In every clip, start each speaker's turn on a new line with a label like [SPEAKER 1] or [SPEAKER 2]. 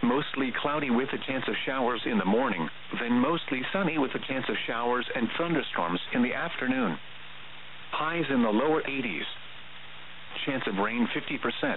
[SPEAKER 1] mostly cloudy with a chance of showers in the morning, then mostly sunny with a chance of showers and thunderstorms in the afternoon. Highs in the lower 80s. Chance of rain 50%.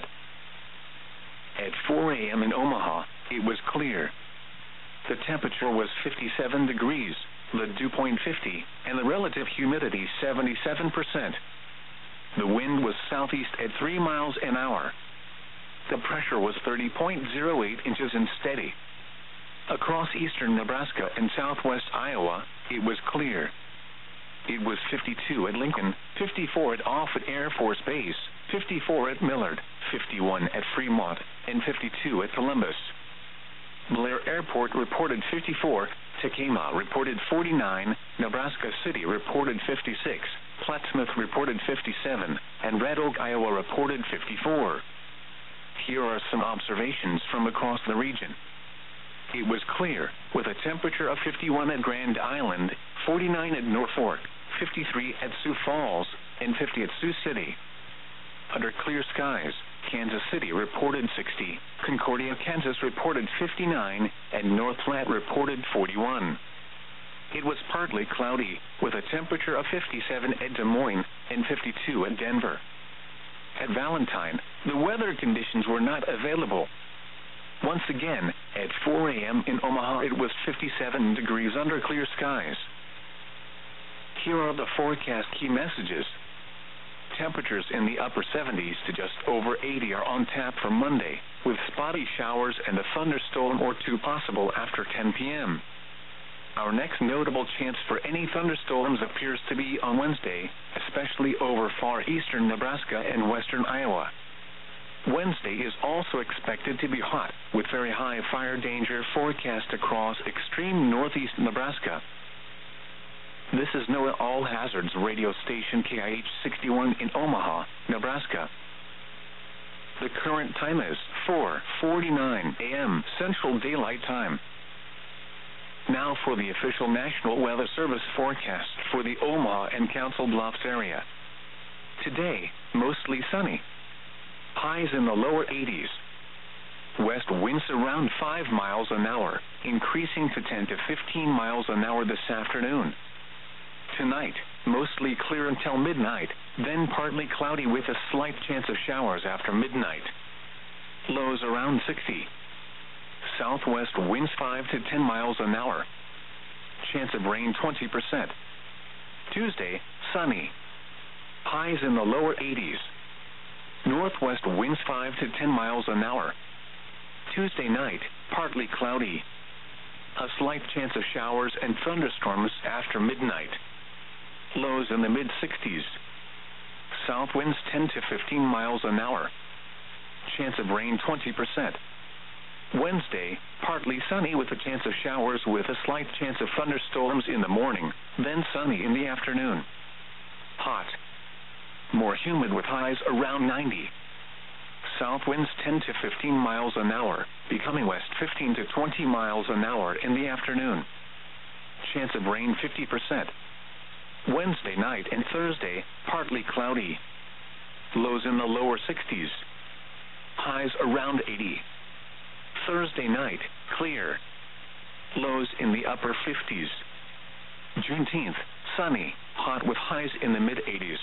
[SPEAKER 1] At 4 a.m. in Omaha, it was clear. The temperature was 57 degrees, the dew point 50, and the relative humidity 77%. The wind was southeast at 3 miles an hour. The pressure was 30.08 inches and steady. Across eastern Nebraska and southwest Iowa, it was clear. It was 52 at Lincoln, 54 at Offutt Air Force Base, 54 at Millard, 51 at Fremont, and 52 at Columbus. Blair Airport reported 54, Tekamah reported 49, Nebraska City reported 56, Plattsmouth reported 57, and Red Oak, Iowa reported 54. Here are some observations from across the region. It was clear, with a temperature of 51 at Grand Island, 49 at Norfolk, 53 at Sioux Falls, and 50 at Sioux City. Under clear skies, Kansas City reported 60, Concordia, Kansas reported 59, and North Platte reported 41. It was partly cloudy, with a temperature of 57 at Des Moines and 52 at Denver. At Valentine, the weather conditions were not available. Once again, at 4 a.m. in Omaha, it was 57 degrees under clear skies. Here are the forecast key messages. Temperatures in the upper 70s to just over 80 are on tap for Monday, with spotty showers and a thunderstorm or two possible after 10 p.m. Our next notable chance for any thunderstorms appears to be on Wednesday, especially over far eastern Nebraska and western Iowa. Wednesday is also expected to be hot, with very high fire danger forecast across extreme northeast Nebraska. This is NOAA All Hazards radio station KIH 61 in Omaha, Nebraska. The current time is 4:49 a.m. Central Daylight Time. Now for the official National Weather Service forecast for the Omaha and Council Bluffs area. Today, mostly sunny. Highs in the lower 80s. West winds around 5 miles an hour, increasing to 10 to 15 miles an hour this afternoon. Tonight, mostly clear until midnight, then partly cloudy with a slight chance of showers after midnight. Lows around 60. Southwest winds 5 to 10 miles an hour. Chance of rain 20%. Tuesday, sunny. Highs in the lower 80s. Northwest winds 5 to 10 miles an hour. Tuesday night, partly cloudy. A slight chance of showers and thunderstorms after midnight. Lows in the mid-60s. South winds 10 to 15 miles an hour. Chance of rain 20%. Wednesday, partly sunny with a chance of showers with a slight chance of thunderstorms in the morning, then sunny in the afternoon. Hot. More humid with highs around 90. South winds 10 to 15 miles an hour, becoming west 15 to 20 miles an hour in the afternoon. Chance of rain 50%. Wednesday night and Thursday, partly cloudy. Lows in the lower 60s. Highs around 80. Thursday night, clear. Lows in the upper 50s. Juneteenth, sunny, hot with highs in the mid-80s.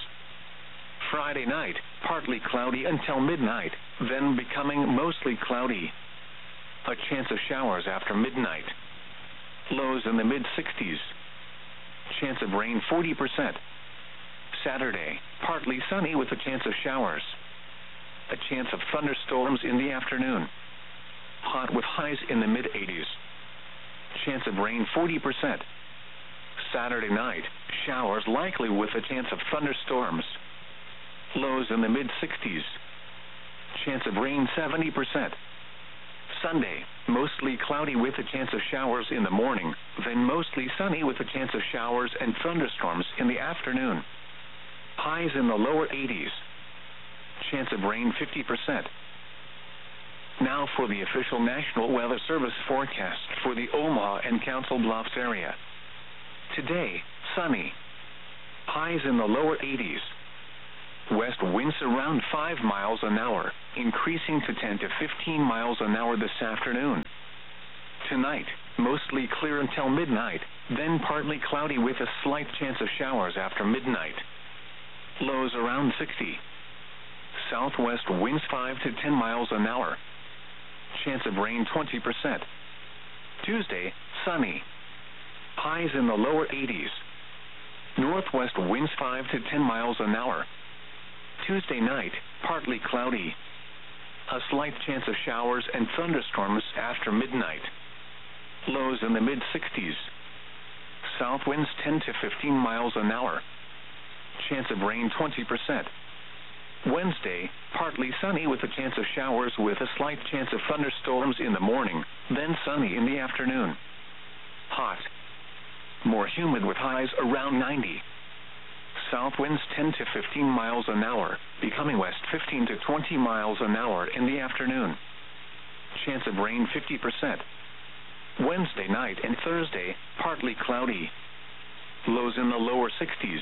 [SPEAKER 1] Friday night, partly cloudy until midnight, then becoming mostly cloudy. A chance of showers after midnight. Lows in the mid-60s. Chance of rain 40%. Saturday, partly sunny with a chance of showers. A chance of thunderstorms in the afternoon. Hot with highs in the mid-80s. Chance of rain 40%. Saturday night, showers likely with a chance of thunderstorms. Lows in the mid-60s. Chance of rain 70%. Sunday, mostly cloudy with a chance of showers in the morning, then mostly sunny with a chance of showers and thunderstorms in the afternoon. Highs in the lower 80s. Chance of rain 50%. Now for the official National Weather Service forecast for the Omaha and Council Bluffs area. Today, sunny. Highs in the lower 80s. West winds around 5 miles an hour, increasing to 10 to 15 miles an hour this afternoon. Tonight, mostly clear until midnight, then partly cloudy with a slight chance of showers after midnight. Lows around 60. Southwest winds 5 to 10 miles an hour. Chance of rain 20%. Tuesday, sunny. Highs in the lower 80s. Northwest winds 5 to 10 miles an hour. Tuesday night, partly cloudy. A slight chance of showers and thunderstorms after midnight. Lows in the mid-60s. South winds 10 to 15 miles an hour. Chance of rain 20%. Wednesday, partly sunny with a chance of showers with a slight chance of thunderstorms in the morning, then sunny in the afternoon. Hot. More humid with highs around 90. South winds 10 to 15 miles an hour, becoming west 15 to 20 miles an hour in the afternoon. Chance of rain 50%. Wednesday night and Thursday, partly cloudy. Lows in the lower 60s.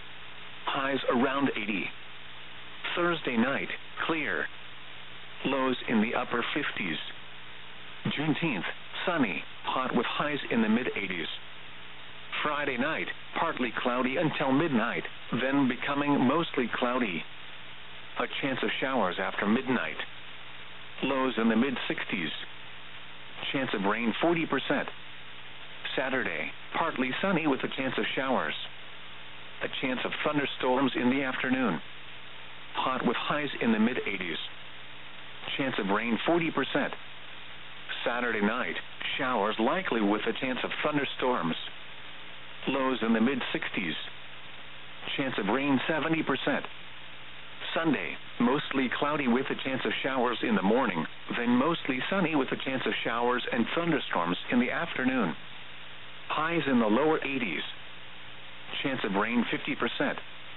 [SPEAKER 1] Highs around 80. Thursday night, clear. Lows in the upper 50s. Juneteenth, sunny, hot with highs in the mid-80s. Friday night, partly cloudy until midnight, then becoming mostly cloudy. A chance of showers after midnight. Lows in the mid-60s. Chance of rain 40%. Saturday, partly sunny with a chance of showers. A chance of thunderstorms in the afternoon. Hot with highs in the mid-80s. Chance of rain 40%. Saturday night, showers likely with a chance of thunderstorms. Lows in the mid-60s. Chance of rain 70%. Sunday, mostly cloudy with a chance of showers in the morning, then mostly sunny with a chance of showers and thunderstorms in the afternoon. Highs in the lower 80s. Chance of rain 50%.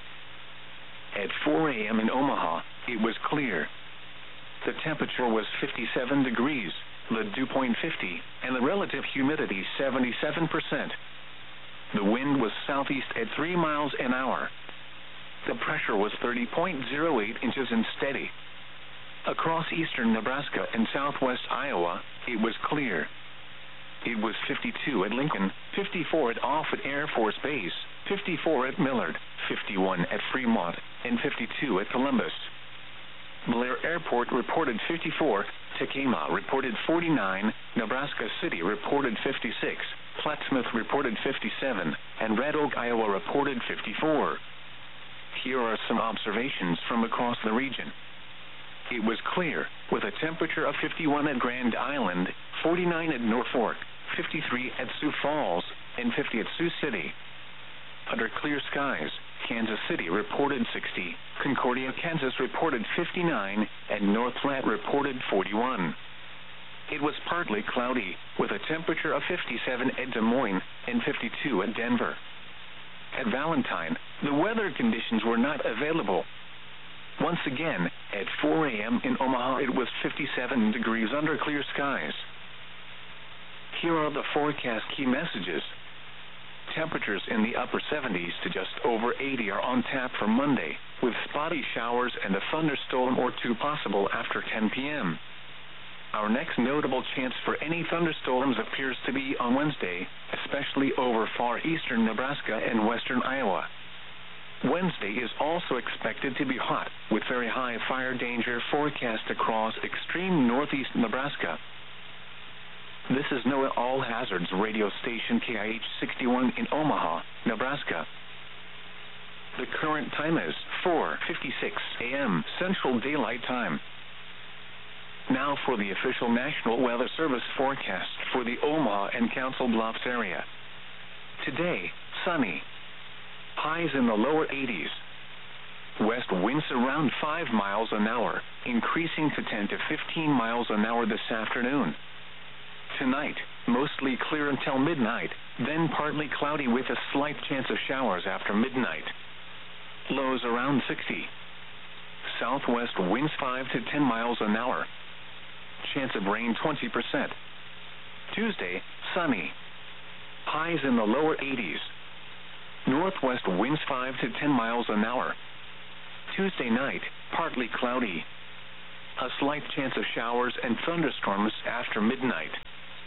[SPEAKER 1] At 4 a.m. in Omaha, it was clear. The temperature was 57 degrees, the dew point 50, and the relative humidity 77%. The wind was southeast at 3 miles an hour. The pressure was 30.08 inches and steady. Across eastern Nebraska and southwest Iowa, it was clear. It was 52 at Lincoln, 54 at Offutt Air Force Base, 54 at Millard, 51 at Fremont, and 52 at Columbus. Blair Airport reported 54, Tekamah reported 49, Nebraska City reported 56, Plattsmouth reported 57, and Red Oak, Iowa reported 54. Here are some observations from across the region. It was clear, with a temperature of 51 at Grand Island, 49 at Norfolk, 53 at Sioux Falls, and 50 at Sioux City. Under clear skies, Kansas City reported 60, Concordia, Kansas reported 59, and North Platte reported 41. It was partly cloudy, with a temperature of 57 at Des Moines and 52 at Denver. At Valentine, the weather conditions were not available. Once again, at 4 a.m. in Omaha, it was 57 degrees under clear skies. Here are the forecast key messages. Temperatures in the upper 70s to just over 80 are on tap for Monday, with spotty showers and a thunderstorm or two possible after 10 p.m. Our next notable chance for any thunderstorms appears to be on Wednesday, especially over far eastern Nebraska and western Iowa. Wednesday is also expected to be hot, with very high fire danger forecast across extreme northeast Nebraska. This is NOAA All Hazards radio station KIH 61 in Omaha, Nebraska. The current time is 4:56 a.m. Central Daylight Time. Now for the official National Weather Service forecast for the Omaha and Council Bluffs area. Today, sunny. Highs in the lower 80s. West winds around 5 miles an hour, increasing to 10 to 15 miles an hour this afternoon. Tonight, mostly clear until midnight, then partly cloudy with a slight chance of showers after midnight. Lows around 60. Southwest winds 5 to 10 miles an hour. Chance of rain 20%. Tuesday, sunny. Highs in the lower 80s. Northwest winds 5 to 10 miles an hour. Tuesday night, partly cloudy. A slight chance of showers and thunderstorms after midnight.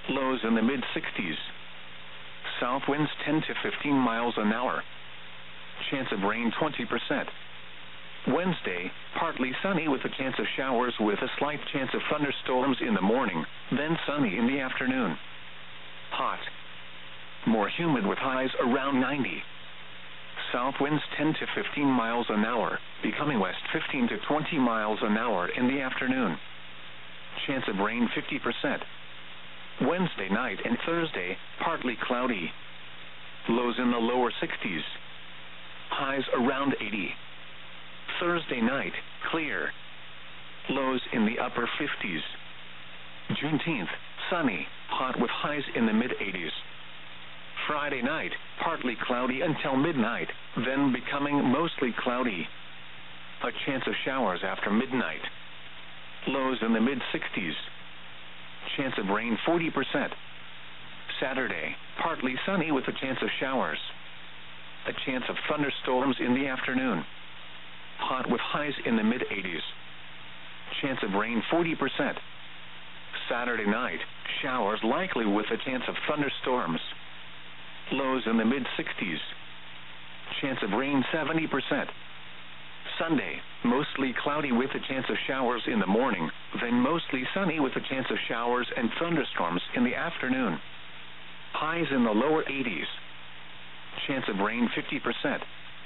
[SPEAKER 1] Lows in the mid-60s. South winds 10 to 15 miles an hour. Chance of rain 20%. Wednesday, partly sunny with a chance of showers with a slight chance of thunderstorms in the morning, then sunny in the afternoon. Hot. More humid with highs around 90. South winds 10 to 15 miles an hour, becoming west 15 to 20 miles an hour in the afternoon. Chance of rain 50%. Wednesday night and Thursday, partly cloudy. Lows in the lower 60s. Highs around 80. Thursday night, clear. Lows in the upper 50s. Juneteenth, sunny, hot with highs in the mid-80s. Friday night, partly cloudy until midnight, then becoming mostly cloudy. A chance of showers after midnight. Lows in the mid-60s. Chance of rain 40%. Saturday, partly sunny with a chance of showers. A chance of thunderstorms in the afternoon. Hot with highs in the mid-80s. Chance of rain 40%. Saturday night, showers likely with a chance of thunderstorms. Lows in the mid-60s. Chance of rain 70%. Sunday, mostly cloudy with a chance of showers in the morning, then mostly sunny with a chance of showers and thunderstorms in the afternoon. Highs in the lower 80s. Chance of rain 50%.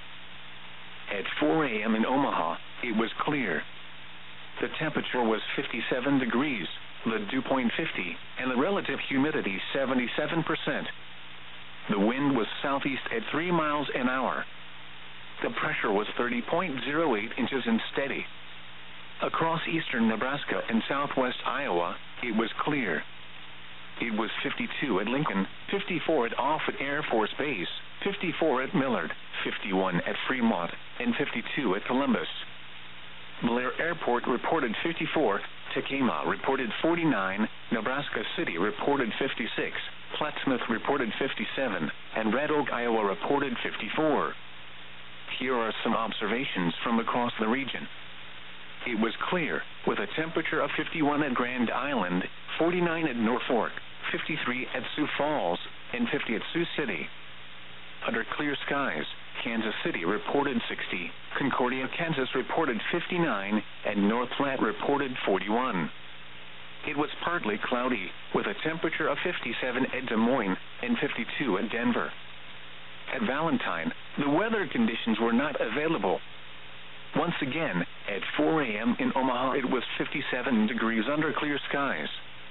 [SPEAKER 1] At 4 a.m. in Omaha, it was clear. The temperature was 57 degrees, the dew point 50, and the relative humidity 77%. The wind was southeast at 3 miles an hour. The pressure was 30.08 inches and steady. Across eastern Nebraska and southwest Iowa, it was clear. It was 52 at Lincoln, 54 at Offutt Air Force Base, 54 at Millard, 51 at Fremont, and 52 at Columbus. Blair Airport reported 54, Tekamah reported 49, Nebraska City reported 56, Plattsmouth reported 57, and Red Oak, Iowa reported 54. Here are some observations from across the region. It was clear, with a temperature of 51 at Grand Island, 49 at Norfolk, 53 at Sioux Falls, and 50 at Sioux City. Under clear skies, Kansas City reported 60, Concordia, Kansas reported 59, and North Platte reported 41. It was partly cloudy, with a temperature of 57 at Des Moines and 52 at Denver. At Valentine, the weather conditions were not available. Once again, at 4 a.m. in Omaha, it was 57 degrees under clear skies.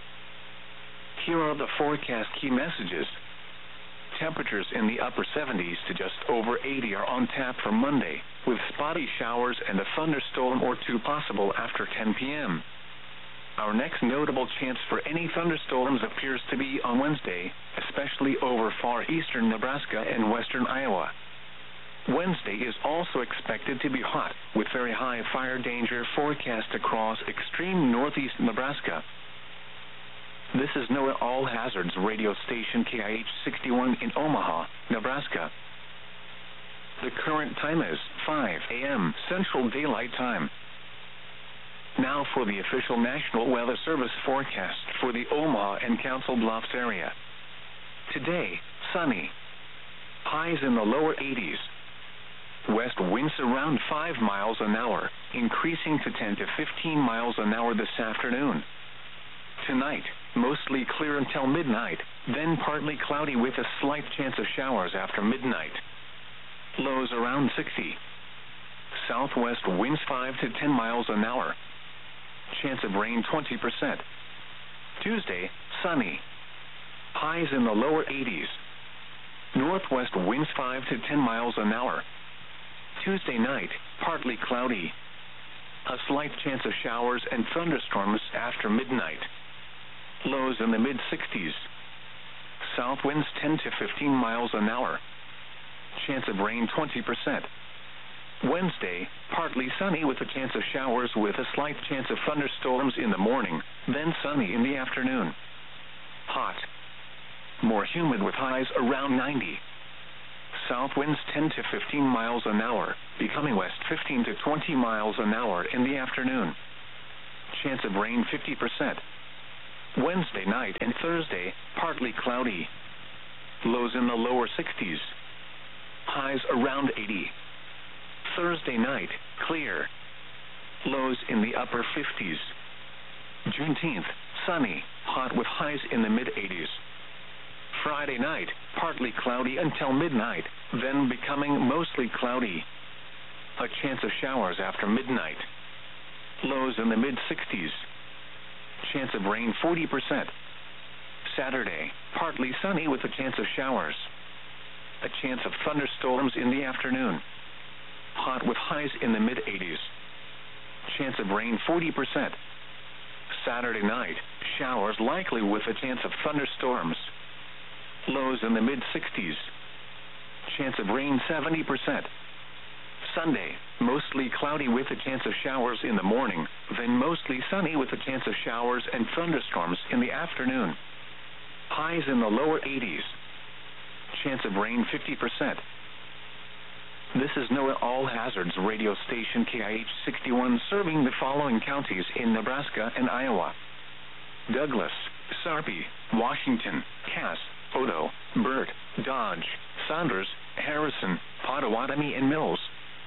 [SPEAKER 1] Here are the forecast key messages. Temperatures in the upper 70s to just over 80 are on tap for Monday, with spotty showers and a thunderstorm or two possible after 10 p.m. Our next notable chance for any thunderstorms appears to be on Wednesday, especially over far eastern Nebraska and western Iowa. Wednesday is also expected to be hot, with very high fire danger forecast across extreme northeast Nebraska. This is NOAA All Hazards radio station KIH 61 in Omaha, Nebraska. The current time is 5 a.m. Central Daylight Time. Now for the official National Weather Service forecast for the Omaha and Council Bluffs area. Today, sunny. Highs in the lower 80s. West winds around 5 miles an hour, increasing to 10 to 15 miles an hour this afternoon. Tonight, mostly clear until midnight, then partly cloudy with a slight chance of showers after midnight. Lows around 60. Southwest winds 5 to 10 miles an hour. Chance of rain 20%. Tuesday, sunny. Highs in the lower 80s. Northwest winds 5 to 10 miles an hour. Tuesday night, partly cloudy. A slight chance of showers and thunderstorms after midnight. Lows in the mid-60s. South winds 10 to 15 miles an hour. Chance of rain 20%. Wednesday, partly sunny with a chance of showers with a slight chance of thunderstorms in the morning, then sunny in the afternoon. Hot. More humid with highs around 90. South winds 10 to 15 miles an hour, becoming west 15 to 20 miles an hour in the afternoon. Chance of rain 50%. Wednesday night and Thursday, partly cloudy. Lows in the lower 60s. Highs around 80. Thursday night, clear. Lows in the upper 50s. Juneteenth, sunny, hot with highs in the mid-80s. Friday night, partly cloudy until midnight, then becoming mostly cloudy. A chance of showers after midnight. Lows in the mid-60s. Chance of rain 40%. Saturday, partly sunny with a chance of showers. A chance of thunderstorms in the afternoon. Hot with highs in the mid-80s. Chance of rain 40%. Saturday night, showers likely with a chance of thunderstorms. Lows in the mid-60s. Chance of rain 70%. Sunday, mostly cloudy with a chance of showers in the morning, then mostly sunny with a chance of showers and thunderstorms in the afternoon. Highs in the lower 80s. Chance of rain 50%. This is NOAA All Hazards radio station KIH-61 serving the following counties in Nebraska and Iowa: Douglas, Sarpy, Washington, Cass, Odo, Burt, Dodge, Saunders, Harrison, Pottawatomie, and Mills.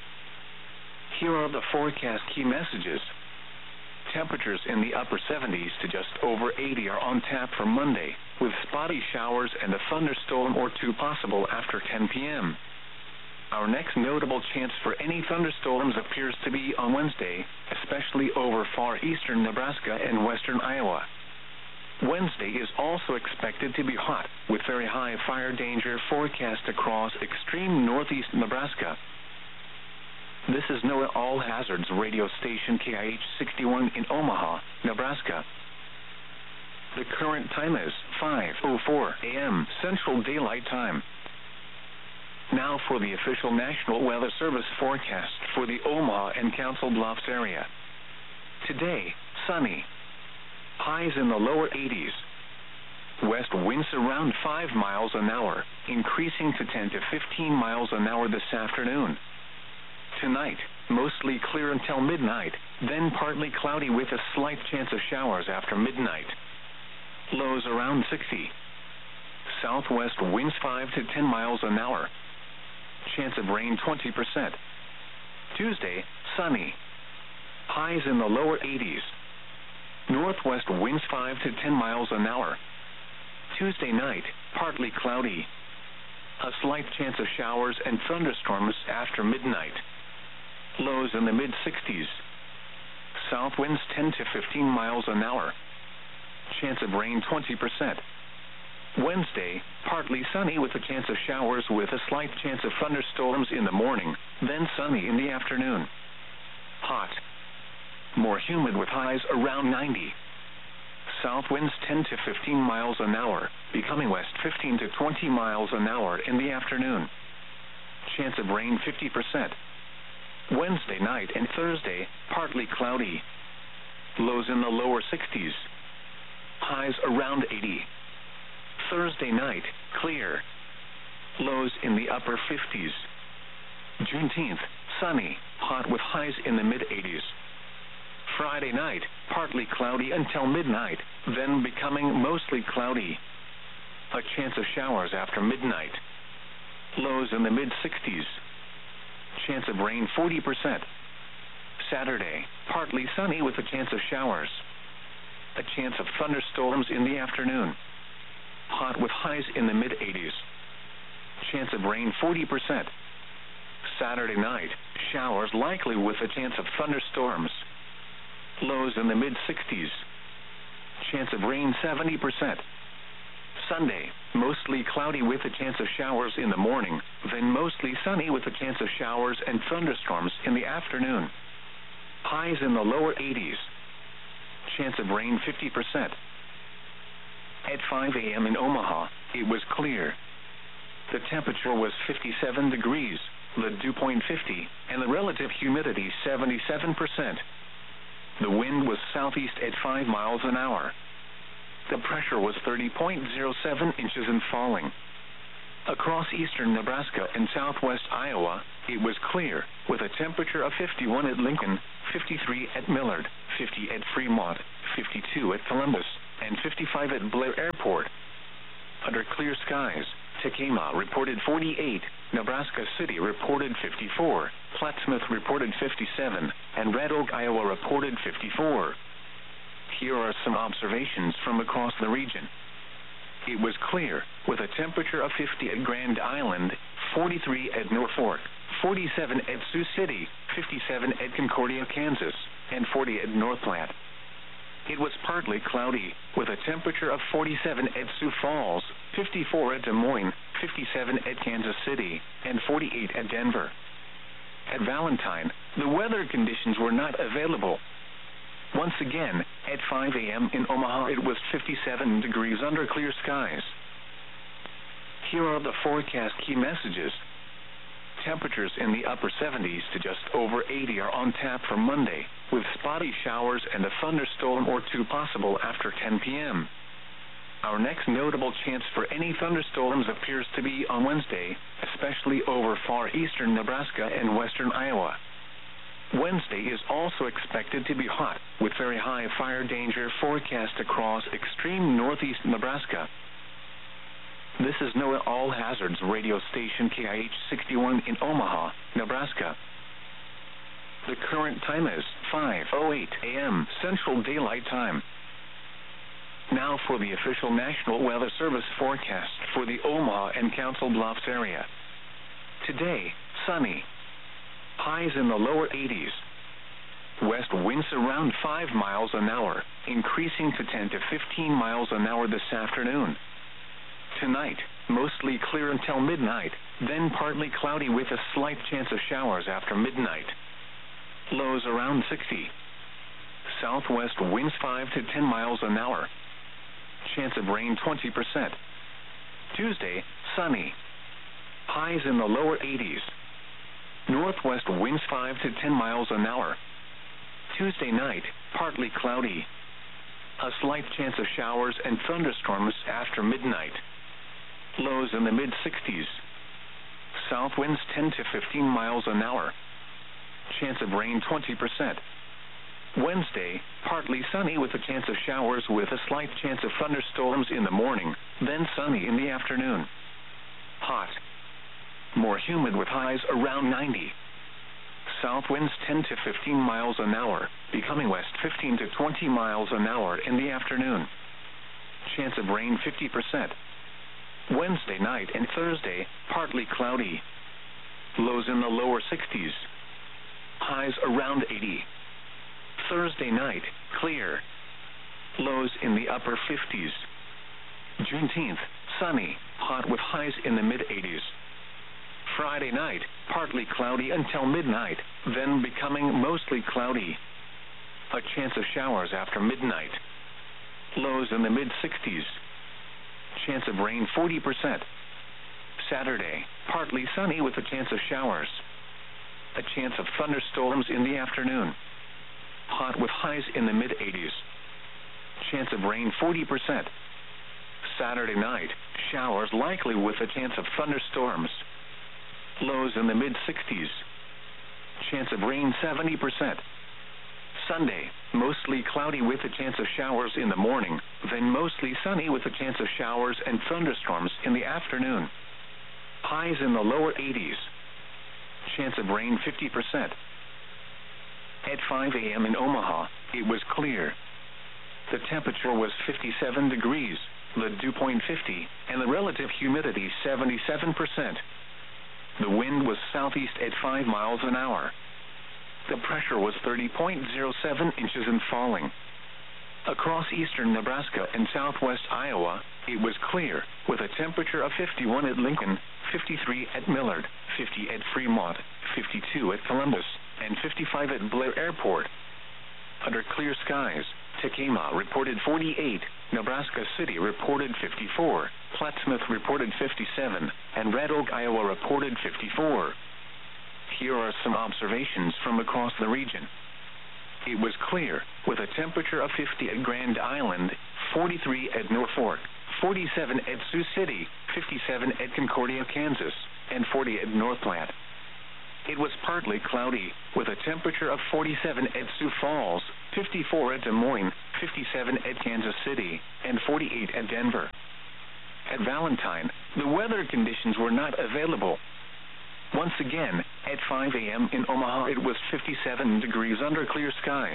[SPEAKER 1] Here are the forecast key messages. Temperatures in the upper 70s to just over 80 are on tap for Monday, with spotty showers and a thunderstorm or two possible after 10 p.m. Our next notable chance for any thunderstorms appears to be on Wednesday, especially over far eastern Nebraska and western Iowa. Wednesday is also expected to be hot, with very high fire danger forecast across extreme northeast Nebraska. This is NOAA All Hazards radio station KIH-61 in Omaha, Nebraska. The current time is 5:04 a.m. Central Daylight Time. Now for the official National Weather Service forecast for the Omaha and Council Bluffs area. Today, sunny. Highs in the lower 80s. West winds around 5 miles an hour, increasing to 10 to 15 miles an hour this afternoon. Tonight, mostly clear until midnight, then partly cloudy with a slight chance of showers after midnight. Lows around 60. Southwest winds 5 to 10 miles an hour. Chance of rain 20%. Tuesday, sunny. Highs in the lower 80s. Northwest winds 5 to 10 miles an hour. Tuesday night, partly cloudy. A slight chance of showers and thunderstorms after midnight. Lows in the mid-60s. South winds 10 to 15 miles an hour. Chance of rain 20%. Wednesday, partly sunny with a chance of showers with a slight chance of thunderstorms in the morning, then sunny in the afternoon. Hot. More humid with highs around 90. South winds 10 to 15 miles an hour, becoming west 15 to 20 miles an hour in the afternoon. Chance of rain 50%. Wednesday night and Thursday, partly cloudy. Lows in the lower 60s. Highs around 80. Thursday night, clear. Lows in the upper 50s. Juneteenth, sunny, hot with highs in the mid-80s. Friday night, partly cloudy until midnight, then becoming mostly cloudy. A chance of showers after midnight. Lows in the mid-60s. Chance of rain 40%. Saturday, partly sunny with a chance of showers. A chance of thunderstorms in the afternoon. Hot with highs in the mid-80s. Chance of rain 40%. Saturday night, showers likely with a chance of thunderstorms. Lows in the mid-60s. Chance of rain 70%. Sunday, mostly cloudy with a chance of showers in the morning, then mostly sunny with a chance of showers and thunderstorms in the afternoon. Highs in the lower 80s. Chance of rain 50%. At 5 a.m. in Omaha, it was clear. The temperature was 57 degrees, the dew point 50, and the relative humidity 77%. The wind was southeast at 5 miles an hour. The pressure was 30.07 inches and falling. Across eastern Nebraska and southwest Iowa, it was clear, with a temperature of 51 at Lincoln, 53 at Millard, 50 at Fremont, 52 at Columbus, and 55 at Blair Airport. Under clear skies, Tekamah reported 48, Nebraska City reported 54, Plattsmouth reported 57, and Red Oak, Iowa reported 54. Here are some observations from across the region. It was clear, with a temperature of 50 at Grand Island, 43 at Norfolk, 47 at Sioux City, 57 at Concordia, Kansas, and 40 at North Platte. It was partly cloudy, with a temperature of 47 at Sioux Falls, 54 at Des Moines, 57 at Kansas City, and 48 at Denver. At Valentine, the weather conditions were not available. Once again, at 5 a.m. in Omaha, it was 57 degrees under clear skies. Here are the forecast key messages. Temperatures in the upper 70s to just over 80 are on tap for Monday, with spotty showers and a thunderstorm or two possible after 10 p.m. Our next notable chance for any thunderstorms appears to be on Wednesday, especially over far eastern Nebraska and western Iowa. Wednesday is also expected to be hot, with very high fire danger forecast across extreme northeast Nebraska. This is NOAA All Hazards radio station KIH-61 in Omaha, Nebraska. The current time is 5:08 a.m. Central Daylight Time. Now for the official National Weather Service forecast for the Omaha and Council Bluffs area. Today, sunny. Highs in the lower 80s. West winds around 5 miles an hour, increasing to 10 to 15 miles an hour this afternoon. Tonight, mostly clear until midnight, then partly cloudy with a slight chance of showers after midnight. Lows around 60. Southwest winds 5 to 10 miles an hour. Chance of rain 20%. Tuesday, sunny. Highs in the lower 80s. Northwest winds 5 to 10 miles an hour. Tuesday night, partly cloudy. A slight chance of showers and thunderstorms after midnight. Lows in the mid-60s. South winds 10 to 15 miles an hour. Chance of rain 20%. Wednesday, partly sunny with a chance of showers with a slight chance of thunderstorms in the morning, then sunny in the afternoon. Hot. More humid with highs around 90. South winds 10 to 15 miles an hour, becoming west 15 to 20 miles an hour in the afternoon. Chance of rain 50%. Wednesday night and Thursday, partly cloudy. Lows in the lower 60s. Highs around 80. Thursday night, clear. Lows in the upper 50s. Juneteenth, sunny, hot with highs in the mid-80s. Friday night, partly cloudy until midnight, then becoming mostly cloudy. A chance of showers after midnight. Lows in the mid-60s. Chance of rain 40%. Saturday, partly sunny with a chance of showers. A chance of thunderstorms in the afternoon. Hot with highs in the mid-80s. Chance of rain 40%. Saturday night, showers likely with a chance of thunderstorms. Lows in the mid-60s. Chance of rain 70%. Sunday, mostly cloudy with a chance of showers in the morning, then mostly sunny with a chance of showers and thunderstorms in the afternoon. Highs in the lower 80s. Chance of rain 50%. At 5 a.m. in Omaha, it was clear. The temperature was 57 degrees, the dew point 50, and the relative humidity 77%. The wind was southeast at 5 miles an hour. The pressure was 30.07 inches and falling. Across eastern Nebraska and southwest Iowa, it was clear, with a temperature of 51 at Lincoln, 53 at Millard, 50 at Fremont, 52 at Columbus, and 55 at Blair Airport. Under clear skies, Tekamah reported 48, Nebraska City reported 54, Plattsmouth reported 57, and Red Oak, Iowa reported 54. Here are some observations from across the region. It was clear, with a temperature of 50 at Grand Island, 43 at Norfolk, 47 at Sioux City, 57 at Concordia, Kansas, and 40 at North Platte. It was partly cloudy, with a temperature of 47 at Sioux Falls, 54 at Des Moines, 57 at Kansas City, and 48 at Denver. At Valentine, the weather conditions were not available. Once again, at 5 a.m. in Omaha, it was 57 degrees under clear skies.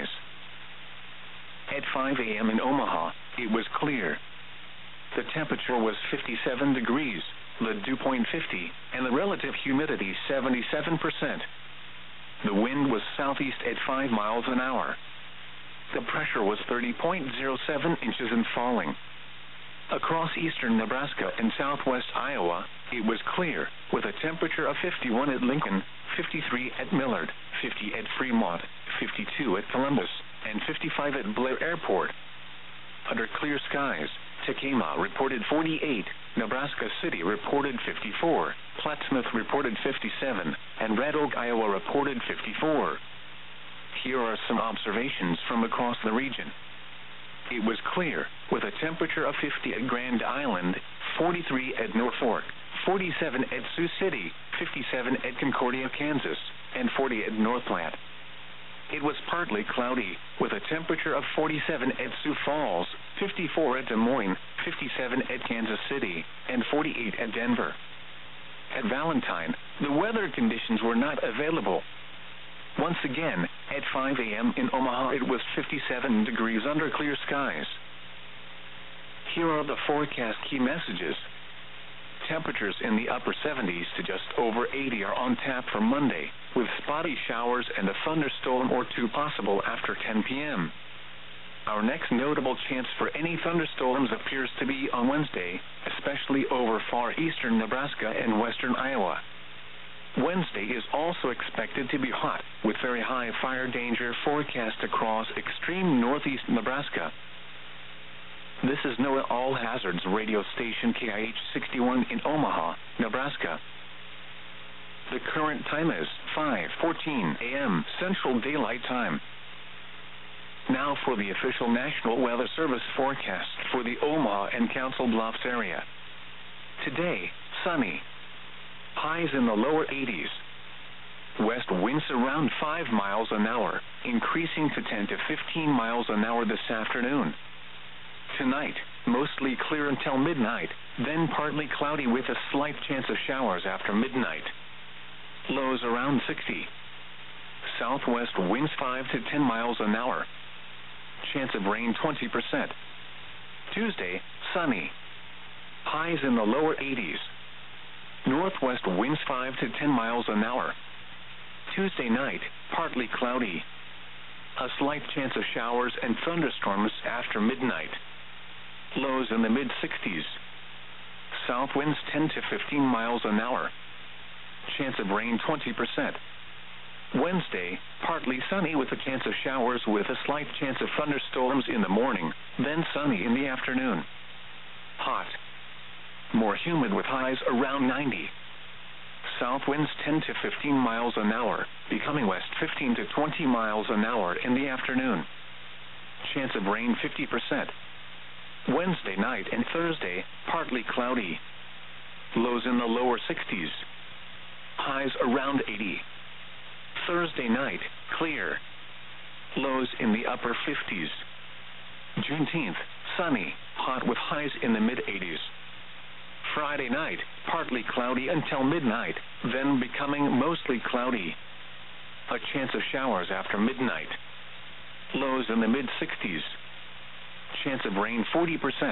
[SPEAKER 1] At 5 a.m. in Omaha, it was clear. The temperature was 57 degrees, the dew point 50, and the relative humidity 77%. The wind was southeast at 5 miles an hour. The pressure was 30.07 inches and falling. Across eastern Nebraska and southwest Iowa, it was clear, with a temperature of 51 at Lincoln, 53 at Millard, 50 at Fremont, 52 at Columbus, and 55 at Blair Airport. Under clear skies, Tekamah reported 48, Nebraska City reported 54, Plattsmouth reported 57, and Red Oak, Iowa reported 54. Here are some observations from across the region. It was clear, with a temperature of 50 at Grand Island, 43 at Norfolk, 47 at Sioux City, 57 at Concordia, Kansas, and 40 at North Platte. It was partly cloudy, with a temperature of 47 at Sioux Falls, 54 at Des Moines, 57 at Kansas City, and 48 at Denver. At Valentine, the weather conditions were not available. Once again, at 5 a.m. in Omaha, it was 57 degrees under clear skies. Here are the forecast key messages. Temperatures in the upper 70s to just over 80 are on tap for Monday, with spotty showers and a thunderstorm or two possible after 10 p.m. Our next notable chance for any thunderstorms appears to be on Wednesday, especially over far eastern Nebraska and western Iowa. Wednesday is also expected to be hot, with very high fire danger forecast across extreme northeast Nebraska. This is NOAA All Hazards radio station KIH 61 in Omaha, Nebraska. The current time is 5:14 a.m. Central Daylight Time. Now for the official National Weather Service forecast for the Omaha and Council Bluffs area. Today, sunny. Highs in the lower 80s. West winds around 5 miles an hour, increasing to 10 to 15 miles an hour this afternoon. Tonight, mostly clear until midnight, then partly cloudy with a slight chance of showers after midnight. Lows around 60. Southwest winds 5 to 10 miles an hour. Chance of rain 20%. Tuesday, sunny. Highs in the lower 80s. Northwest winds 5 to 10 miles an hour. Tuesday night, partly cloudy. A slight chance of showers and thunderstorms after midnight. Lows in the mid-60s. South winds 10 to 15 miles an hour. Chance of rain 20%. Wednesday, partly sunny with a chance of showers with a slight chance of thunderstorms in the morning, then sunny in the afternoon. Hot. More humid with highs around 90. South winds 10 to 15 miles an hour, becoming west 15 to 20 miles an hour in the afternoon. Chance of rain 50%. Wednesday night and Thursday, partly cloudy. Lows in the lower 60s. Highs around 80. Thursday night, clear. Lows in the upper 50s. Juneteenth, sunny, hot with highs in the mid-80s. Friday night, partly cloudy until midnight, then becoming mostly cloudy. A chance of showers after midnight. Lows in the mid-60s. Chance of rain 40%.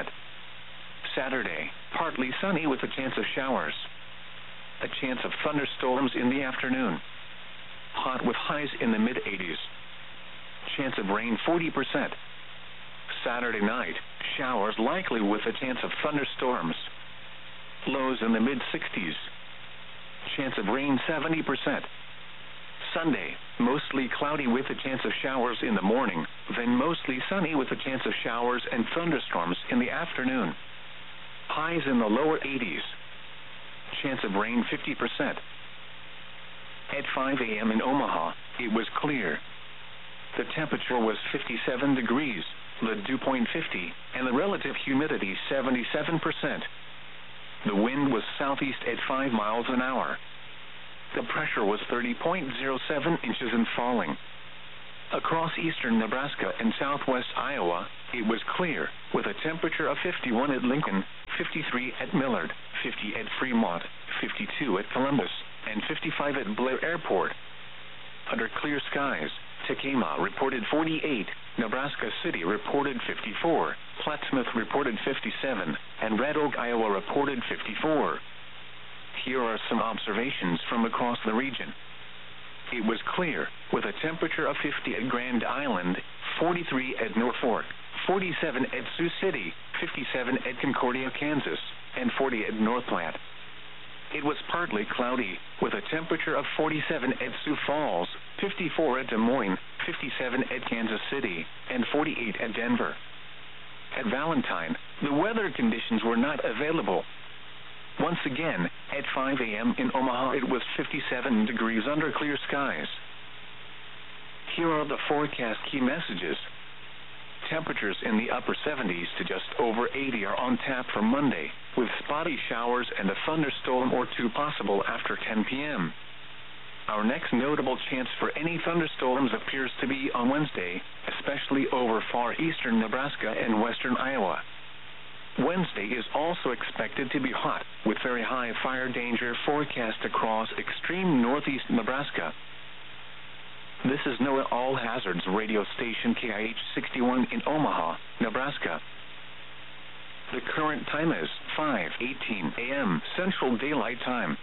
[SPEAKER 1] Saturday, partly sunny with a chance of showers. A chance of thunderstorms in the afternoon. Hot with highs in the mid-80s. Chance of rain 40%. Saturday night, showers likely with a chance of thunderstorms. Lows in the mid-60s. Chance of rain 70%. Sunday, mostly cloudy with a chance of showers in the morning, then mostly sunny with a chance of showers and thunderstorms in the afternoon. Highs in the lower 80s. Chance of rain 50%. At 5 a.m. in Omaha, it was clear. The temperature was 57 degrees, the dew point 50, and the relative humidity 77%. The wind was southeast at 5 miles an hour. The pressure was 30.07 inches and falling. Across eastern Nebraska and southwest Iowa, it was clear, with a temperature of 51 at Lincoln, 53 at Millard, 50 at Fremont, 52 at Columbus, and 55 at Blair Airport. Under clear skies, Tekamah reported 48, Nebraska City reported 54, Plattsmouth reported 57, and Red Oak, Iowa reported 54. Here are some observations from across the region. It was clear, with a temperature of 50 at Grand Island, 43 at Norfolk, 47 at Sioux City, 57 at Concordia, Kansas, and 40 at North Platte. It was partly cloudy, with a temperature of 47 at Sioux Falls, 54 at Des Moines, 57 at Kansas City, and 48 at Denver. At Valentine, the weather conditions were not available. Once again, at 5 a.m. in Omaha, it was 57 degrees under clear skies. Here are the forecast key messages. Temperatures in the upper 70s to just over 80 are on tap for Monday, with spotty showers and a thunderstorm or two possible after 10 p.m. Our next notable chance for any thunderstorms appears to be on Wednesday, especially over far eastern Nebraska and western Iowa. Wednesday is also expected to be hot, with very high fire danger forecast across extreme northeast Nebraska. This is NOAA All Hazards radio station KIH 61 in Omaha, Nebraska. The current time is 5:18 a.m. Central Daylight Time.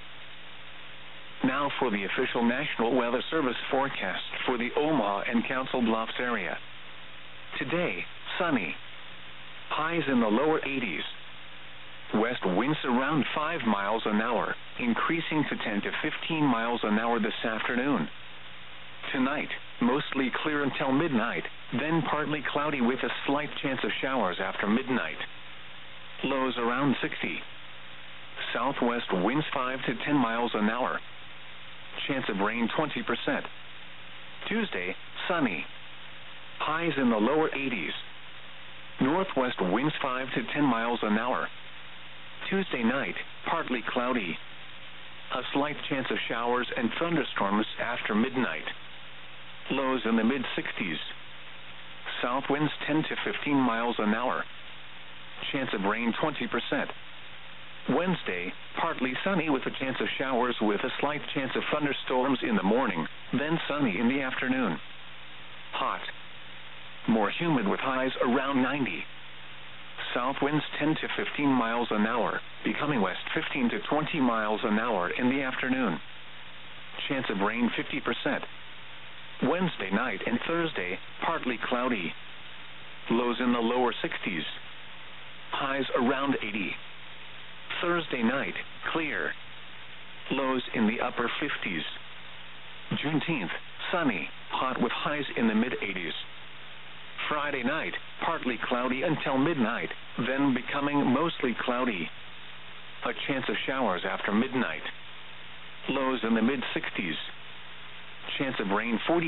[SPEAKER 1] Now for the official National Weather Service forecast for the Omaha and Council Bluffs area. Today, sunny. Highs in the lower 80s. West winds around 5 miles an hour, increasing to 10 to 15 miles an hour this afternoon. Tonight, mostly clear until midnight, then partly cloudy with a slight chance of showers after midnight. Lows around 60. Southwest winds 5 to 10 miles an hour. Chance of rain 20%. Tuesday, sunny. Highs in the lower 80s. Northwest winds 5 to 10 miles an hour. Tuesday night, partly cloudy. A slight chance of showers and thunderstorms after midnight. Lows in the mid-60s. South winds 10 to 15 miles an hour. Chance of rain 20%. Wednesday, partly sunny with a chance of showers with a slight chance of thunderstorms in the morning, then sunny in the afternoon. Hot. More humid with highs around 90. South winds 10 to 15 miles an hour, becoming west 15 to 20 miles an hour in the afternoon. Chance of rain 50%. Wednesday night and Thursday, partly cloudy. Lows in the lower 60s. Highs around 80. Thursday night, clear. Lows in the upper 50s. Juneteenth, sunny, hot with highs in the mid-80s. Friday night, partly cloudy until midnight, then becoming mostly cloudy. A chance of showers after midnight. Lows in the mid-60s. Chance of rain 40%.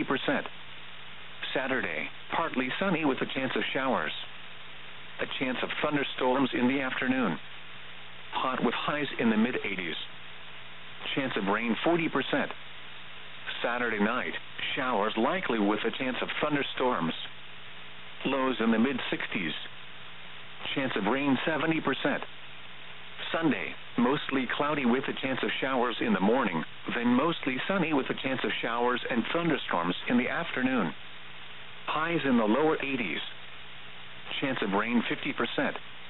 [SPEAKER 1] Saturday, partly sunny with a chance of showers. A chance of thunderstorms in the afternoon. Hot with highs in the mid-80s. Chance of rain 40%. Saturday night, showers likely with a chance of thunderstorms. Lows in the mid-60s. Chance of rain 70%. Sunday, mostly cloudy with a chance of showers in the morning, then mostly sunny with a chance of showers and thunderstorms in the afternoon. Highs in the lower 80s. Chance of rain 50%.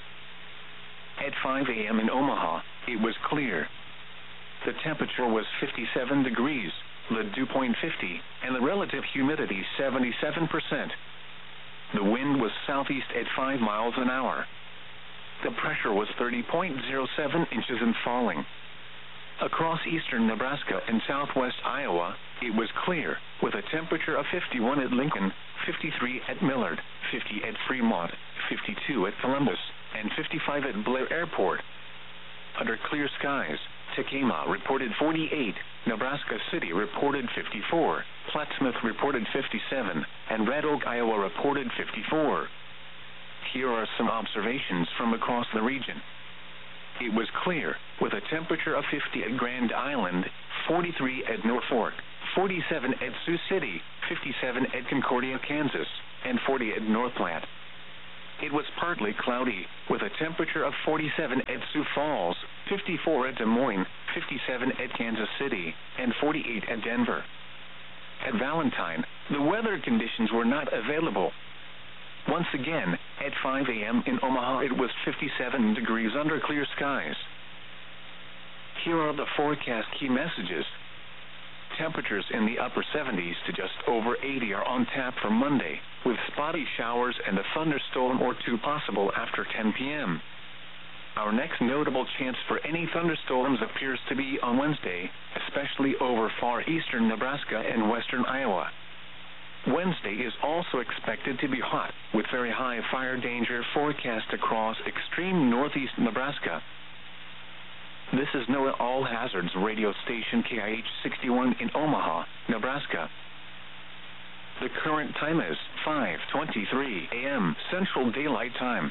[SPEAKER 1] At 5 a.m. in Omaha, it was clear. The temperature was 57 degrees, the dew point 50, and the relative humidity 77%. The wind was southeast at 5 miles an hour. The pressure was 30.07 inches and falling. Across eastern Nebraska and southwest Iowa, it was clear, with a temperature of 51 at Lincoln, 53 at Millard, 50 at Fremont, 52 at Columbus, and 55 at Blair Airport. Under clear skies, Tekamah reported 48, Nebraska City reported 54, Plattsmouth reported 57, and Red Oak, Iowa reported 54. Here are some observations from across the region. It was clear, with a temperature of 50 at Grand Island, 43 at Norfolk, 47 at Sioux City, 57 at Concordia, Kansas, and 40 at North Platte. It was partly cloudy, with a temperature of 47 at Sioux Falls, 54 at Des Moines, 57 at Kansas City, and 48 at Denver. At Valentine, the weather conditions were not available. Once again, at 5 a.m. in Omaha, it was 57 degrees under clear skies. Here are the forecast key messages. Temperatures in the upper 70s to just over 80 are on tap for Monday, with spotty showers and a thunderstorm or two possible after 10 p.m. Our next notable chance for any thunderstorms appears to be on Wednesday, especially over far eastern Nebraska and western Iowa. Wednesday is also expected to be hot, with very high fire danger forecast across extreme northeast Nebraska. This is NOAA All Hazards radio station KIH-61 in Omaha, Nebraska. The current time is 5:23 a.m. Central Daylight Time.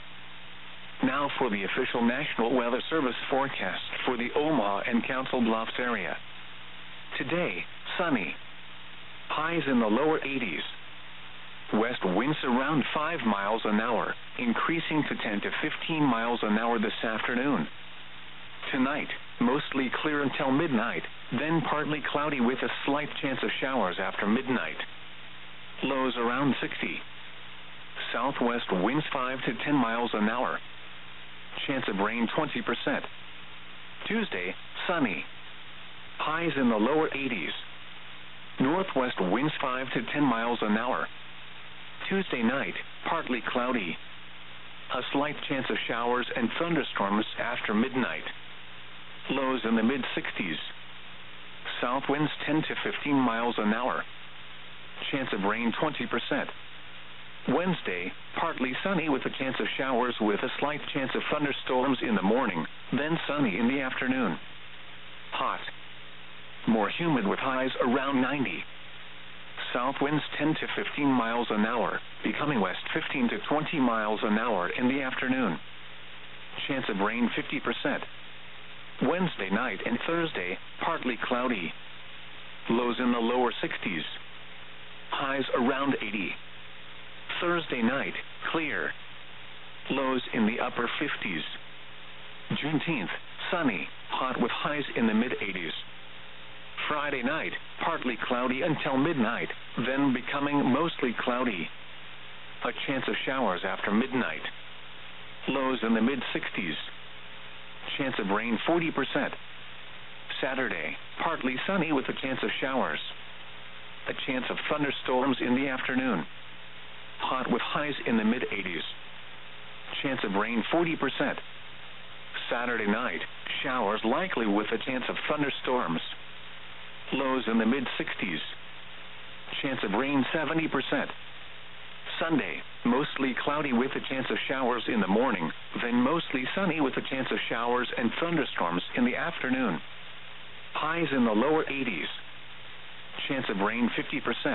[SPEAKER 1] Now for the official National Weather Service forecast for the Omaha and Council Bluffs area. Today, sunny. Highs in the lower 80s. West winds around 5 miles an hour, increasing to 10 to 15 miles an hour this afternoon. Tonight, mostly clear until midnight, then partly cloudy with a slight chance of showers after midnight. Lows around 60. Southwest winds 5 to 10 miles an hour. Chance of rain 20%. Tuesday, sunny. Highs in the lower 80s. Northwest winds 5 to 10 miles an hour. Tuesday night, partly cloudy. A slight chance of showers and thunderstorms after midnight. Lows in the mid-60s. South winds 10 to 15 miles an hour. Chance of rain 20%. Wednesday, partly sunny with a chance of showers with a slight chance of thunderstorms in the morning, then sunny in the afternoon. Hot. More humid with highs around 90. South winds 10 to 15 miles an hour, becoming west 15 to 20 miles an hour in the afternoon. Chance of rain 50%. Wednesday night and Thursday, partly cloudy. Lows in the lower 60s. Highs around 80. Thursday night, clear. Lows in the upper 50s. Juneteenth, sunny, hot with highs in the mid-80s. Friday night, partly cloudy until midnight, then becoming mostly cloudy. A chance of showers after midnight. Lows in the mid-60s. Chance of rain 40%. Saturday, partly sunny with a chance of showers. A chance of thunderstorms in the afternoon. Hot with highs in the mid-80s. Chance of rain 40%. Saturday night, showers likely with a chance of thunderstorms. Lows in the mid-60s. Chance of rain 70%. Sunday, mostly cloudy with a chance of showers in the morning, then mostly sunny with a chance of showers and thunderstorms in the afternoon. Highs in the lower 80s. Chance of rain 50%.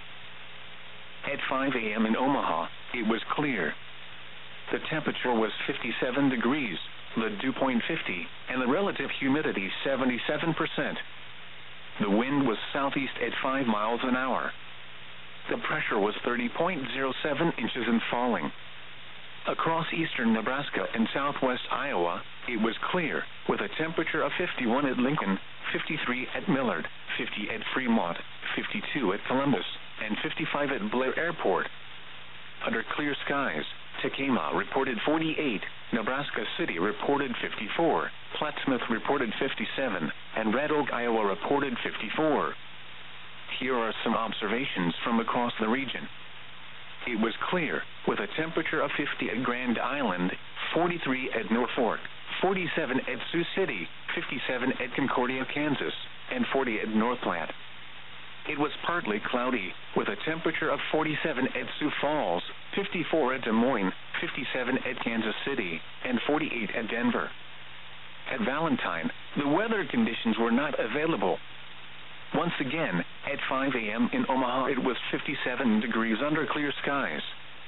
[SPEAKER 1] At 5 a.m. in Omaha, it was clear. The temperature was 57 degrees, the dew point 50, and the relative humidity 77%. The wind was southeast at 5 miles an hour. The pressure was 30.07 inches and falling. Across eastern Nebraska and southwest Iowa, it was clear, with a temperature of 51 at Lincoln, 53 at Millard, 50 at Fremont, 52 at Columbus, and 55 at Blair Airport. Under clear skies, Tekamah reported 48, Nebraska City reported 54, Plattsmouth reported 57, and Red Oak, Iowa reported 54. Here are some observations from across the region. It was clear, with a temperature of 50 at Grand Island, 43 at Norfolk, 47 at Sioux City, 57 at Concordia, Kansas, and 40 at North Platte. It was partly cloudy, with a temperature of 47 at Sioux Falls, 54 at Des Moines, 57 at Kansas City, and 48 at Denver. At Valentine, the weather conditions were not available. Once again, at 5 a.m. in Omaha, it was 57 degrees under clear skies.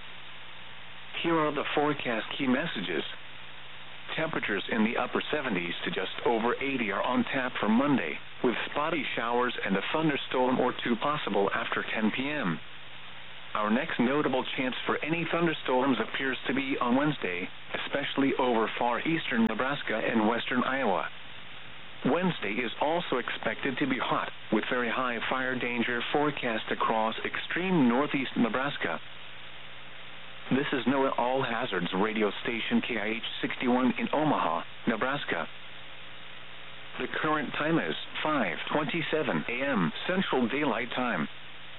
[SPEAKER 1] Here are the forecast key messages. Temperatures in the upper 70s to just over 80 are on tap for Monday, with spotty showers and a thunderstorm or two possible after 10 p.m. Our next notable chance for any thunderstorms appears to be on Wednesday, especially over far eastern Nebraska and western Iowa. Wednesday is also expected to be hot, with very high fire danger forecast across extreme northeast Nebraska. This is NOAA All Hazards radio station KIH 61 in Omaha, Nebraska. The current time is 5:27 a.m. Central Daylight Time.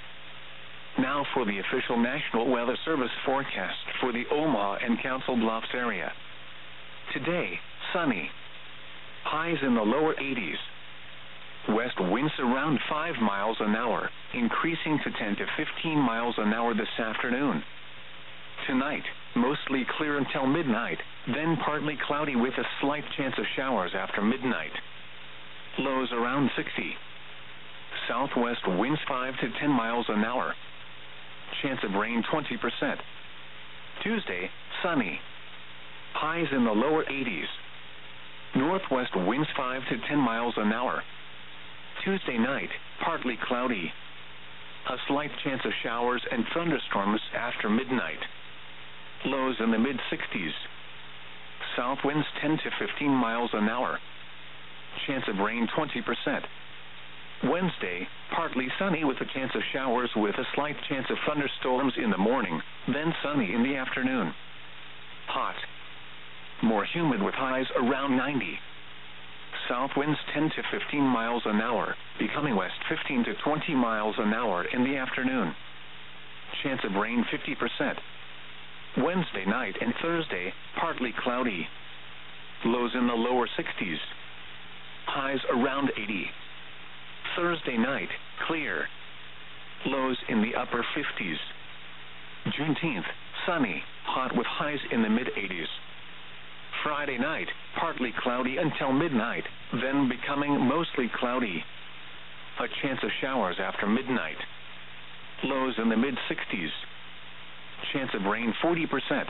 [SPEAKER 1] Now for the official National Weather Service forecast for the Omaha and Council Bluffs area. Today, sunny. Highs in the lower 80s. West winds around 5 miles an hour, increasing to 10 to 15 miles an hour this afternoon. Tonight, mostly clear until midnight, then partly cloudy with a slight chance of showers after midnight. Lows around 60. Southwest winds 5 to 10 miles an hour. Chance of rain 20%. Tuesday, sunny. Highs in the lower 80s. Northwest winds 5 to 10 miles an hour. Tuesday night, partly cloudy. A slight chance of showers and thunderstorms after midnight. Lows in the mid-60s. South winds 10 to 15 miles an hour. Chance of rain 20%. Wednesday, partly sunny with a chance of showers with a slight chance of thunderstorms in the morning, then sunny in the afternoon. Hot. More humid with highs around 90. South winds 10 to 15 miles an hour, becoming west 15 to 20 miles an hour in the afternoon. Chance of rain 50%. Wednesday night and Thursday, partly cloudy. Lows in the lower 60s. Highs around 80. Thursday night, clear. Lows in the upper 50s. Juneteenth, sunny, hot with highs in the mid-80s. Friday night, partly cloudy until midnight, then becoming mostly cloudy. A chance of showers after midnight. Lows in the mid-60s. Chance of rain 40%.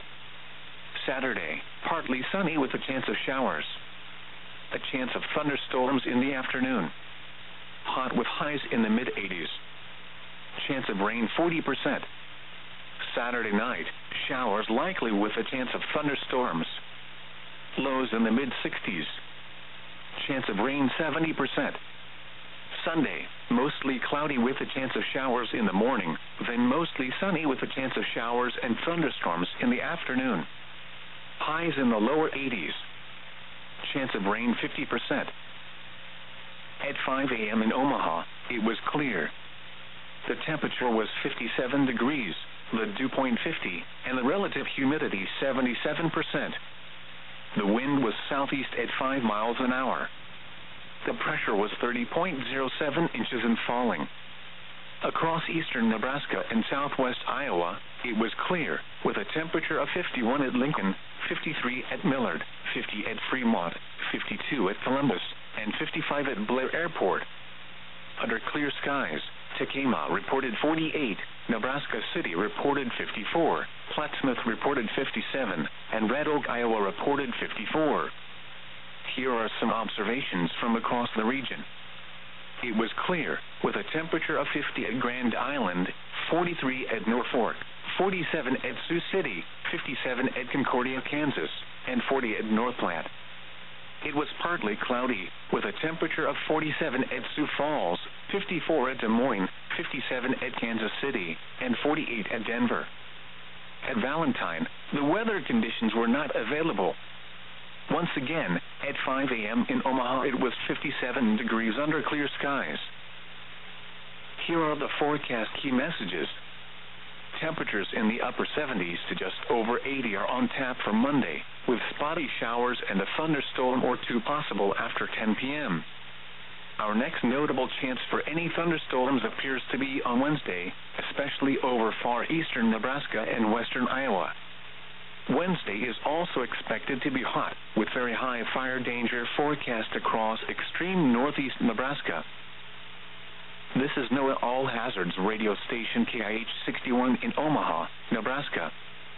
[SPEAKER 1] Saturday, partly sunny with a chance of showers. A chance of thunderstorms in the afternoon. Hot with highs in the mid-80s. Chance of rain 40%. Saturday night, showers likely with a chance of thunderstorms. Lows in the mid-60s. Chance of rain 70%. Sunday, mostly cloudy with a chance of showers in the morning, then mostly sunny with a chance of showers and thunderstorms in the afternoon. Highs in the lower 80s. Chance of rain 50%. At 5 a.m. in Omaha, it was clear. The temperature was 57 degrees, the dew point 50, and the relative humidity 77%. The wind was southeast at 5 miles an hour. The pressure was 30.07 inches and falling. Across eastern Nebraska and southwest Iowa, it was clear, with a temperature of 51 at Lincoln, 53 at Millard, 50 at Fremont, 52 at Columbus, and 55 at Blair Airport. Under clear skies, Tekamah reported 48, Nebraska City reported 54, Plattsmouth reported 57, and Red Oak, Iowa reported 54. Here are some observations from across the region. It was clear, with a temperature of 50 at Grand Island, 43 at Norfolk, 47 at Sioux City, 57 at Concordia, Kansas, and 40 at North Platte. It was partly cloudy, with a temperature of 47 at Sioux Falls, 54 at Des Moines, 57 at Kansas City, and 48 at Denver. At Valentine, the weather conditions were not available. Once again, at 5 a.m. in Omaha, it was 57 degrees under clear skies. Here are the forecast key messages. Temperatures in the upper 70s to just over 80 are on tap for Monday, with spotty showers and a thunderstorm or two possible after 10 p.m. Our next notable chance for any thunderstorms appears to be on Wednesday, especially over far eastern Nebraska and western Iowa. Wednesday is also expected to be hot, with very high fire danger forecast across extreme northeast Nebraska. This is NOAA All Hazards radio station KIH 61 in Omaha, Nebraska.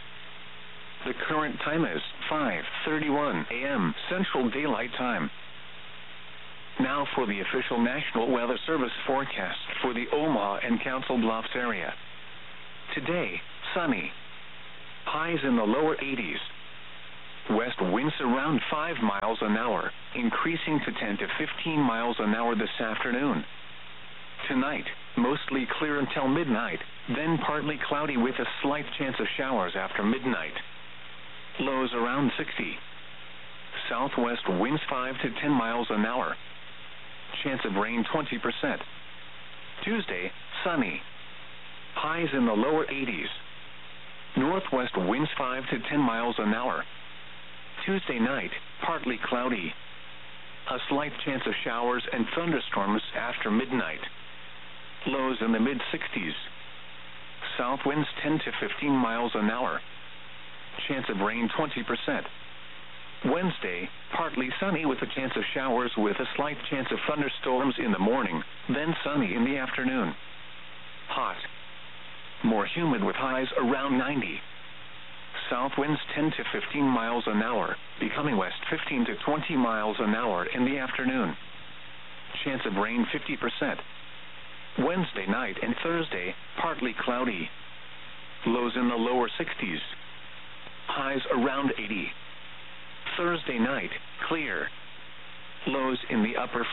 [SPEAKER 1] The current time is 5:31 a.m. Central Daylight Time. Now for the official National Weather Service forecast for the Omaha and Council Bluffs area. Today, sunny. Highs in the lower 80s. West winds around 5 miles an hour, increasing to 10 to 15 miles an hour this afternoon. Tonight, mostly clear until midnight, then partly cloudy with a slight chance of showers after midnight. Lows around 60. Southwest winds 5 to 10 miles an hour. Chance of rain 20%. Tuesday, sunny. Highs in the lower 80s. Northwest winds 5 to 10 miles an hour. Tuesday night, partly cloudy. A slight chance of showers and thunderstorms after midnight. Lows in the mid-60s. South winds 10 to 15 miles an hour. Chance of rain 20%. Wednesday, partly sunny with a chance of showers with a slight chance of thunderstorms in the morning, then sunny in the afternoon. Hot. More humid with highs around 90. South winds 10 to 15 miles an hour, becoming west 15 to 20 miles an hour in the afternoon. Chance of rain 50%. Wednesday night and Thursday, partly cloudy. Lows in the lower 60s. Highs around 80. Thursday night, clear. Lows in the upper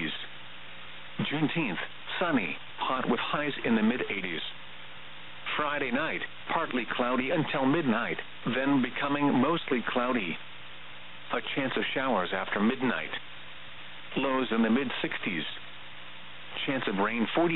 [SPEAKER 1] 50s. Juneteenth, sunny, hot with highs in the mid-80s. Friday night, partly cloudy until midnight, then becoming mostly cloudy. A chance of showers after midnight. Lows in the mid-60s. Chance of rain 40%.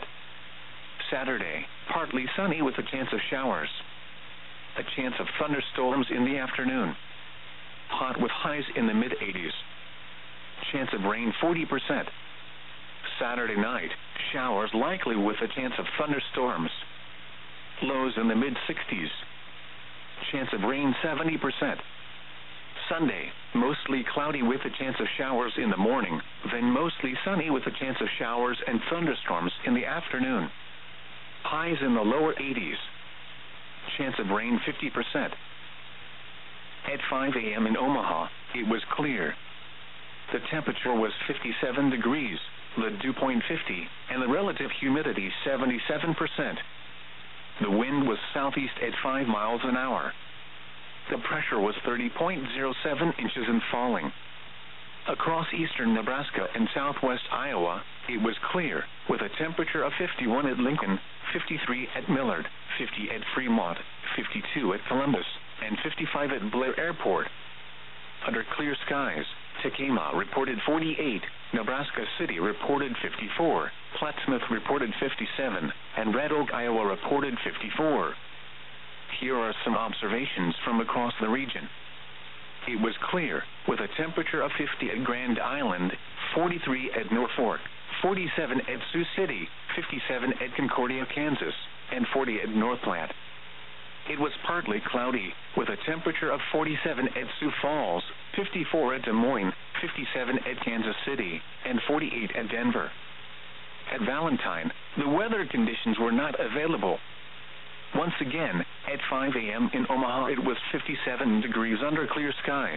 [SPEAKER 1] Saturday, partly sunny with a chance of showers. A chance of thunderstorms in the afternoon. Hot with highs in the mid-80s. Chance of rain 40%. Saturday night, showers likely with a chance of thunderstorms. Lows in the mid-60s. Chance of rain 70%. Sunday, mostly cloudy with a chance of showers in the morning, then mostly sunny with a chance of showers and thunderstorms in the afternoon. Highs in the lower 80s. Chance of rain 50%. At 5 a.m. in Omaha, it was clear. The temperature was 57 degrees, the dew point 50, and the relative humidity 77%. The wind was southeast at 5 miles an hour. The pressure was 30.07 inches and falling. Across eastern Nebraska and southwest Iowa, it was clear, with a temperature of 51 at Lincoln, 53 at Millard, 50 at Fremont, 52 at Columbus, and 55 at Blair Airport. Under clear skies, Tekamah reported 48, Nebraska City reported 54, Plattsmouth reported 57, and Red Oak, Iowa reported 54. Here are some observations from across the region. It was clear, with a temperature of 50 at Grand Island, 43 at Norfolk, 47 at Sioux City, 57 at Concordia, Kansas, and 40 at North Platte. It was partly cloudy, with a temperature of 47 at Sioux Falls, 54 at Des Moines, 57 at Kansas City, and 48 at Denver. At Valentine, the weather conditions were not available. Once again, at 5 a.m. in Omaha, it was 57 degrees under clear skies.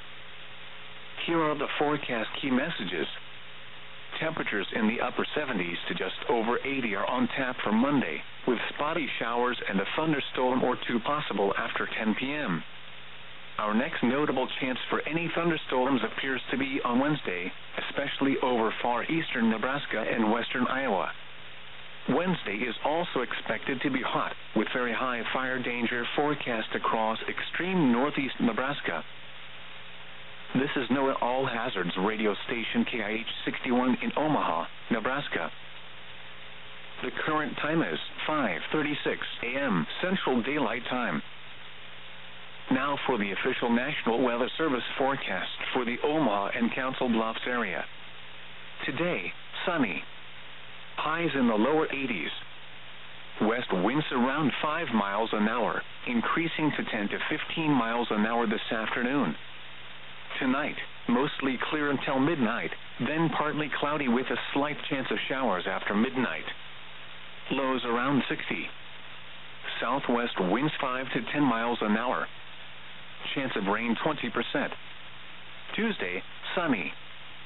[SPEAKER 1] Here are the forecast key messages. Temperatures in the upper 70s to just over 80 are on tap for Monday, with spotty showers and a thunderstorm or two possible after 10 p.m. Our next notable chance for any thunderstorms appears to be on Wednesday, especially over far eastern Nebraska and western Iowa. Wednesday is also expected to be hot, with very high fire danger forecast across extreme northeast Nebraska. This is NOAA All Hazards radio station KIH 61 in Omaha, Nebraska. The current time is 5:36 a.m. Central Daylight Time. Now for the official National Weather Service forecast for the Omaha and Council Bluffs area. Today, sunny. Highs in the lower 80s. West winds around 5 miles an hour, increasing to 10 to 15 miles an hour this afternoon. Tonight, mostly clear until midnight, then partly cloudy with a slight chance of showers after midnight. Lows around 60. Southwest winds 5 to 10 miles an hour. Chance of rain 20%. Tuesday, sunny.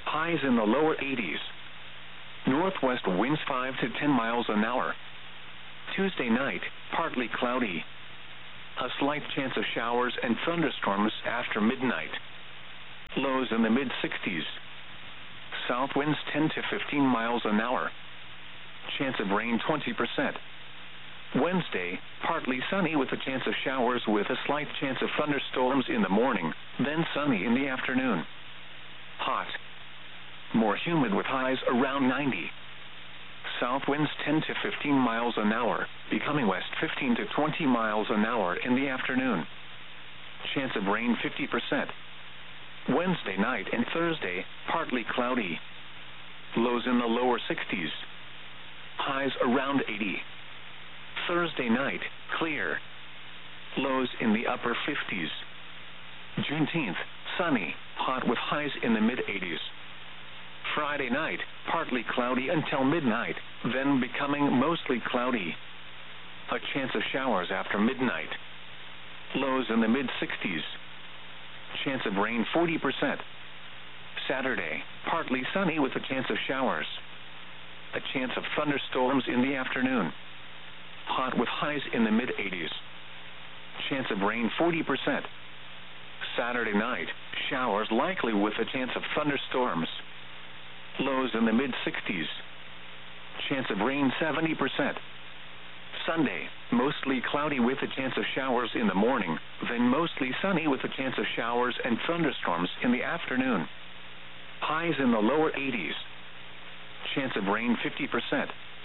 [SPEAKER 1] Highs in the lower 80s. Northwest winds 5 to 10 miles an hour. Tuesday night, partly cloudy. A slight chance of showers and thunderstorms after midnight. Lows in the mid-60s. South winds 10 to 15 miles an hour. Chance of rain 20%. Wednesday, partly sunny with a chance of showers with a slight chance of thunderstorms in the morning, then sunny in the afternoon. Hot. More humid with highs around 90. South winds 10 to 15 miles an hour, becoming west 15 to 20 miles an hour in the afternoon. Chance of rain 50%. Wednesday night and Thursday, partly cloudy. Lows in the lower 60s. Highs around 80. Thursday night, clear. Lows in the upper 50s. Juneteenth, sunny, hot with highs in the mid-80s. Friday night, partly cloudy until midnight, then becoming mostly cloudy. A chance of showers after midnight. Lows in the mid-60s. Chance of rain 40%. Saturday, partly sunny with a chance of showers. A chance of thunderstorms in the afternoon. Hot with highs in the mid-80s. Chance of rain 40%. Saturday night, showers likely with a chance of thunderstorms. Lows in the mid-60s. Chance of rain 70%. Sunday, mostly cloudy with a chance of showers in the morning, then mostly sunny with a chance of showers and thunderstorms in the afternoon. Highs in the lower 80s. Chance of rain 50%.